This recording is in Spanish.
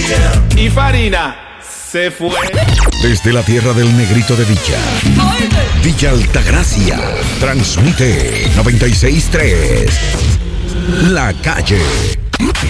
Y Farina se fue. Desde la tierra del negrito de Villa, Villa Altagracia, transmite 96.3 La Calle.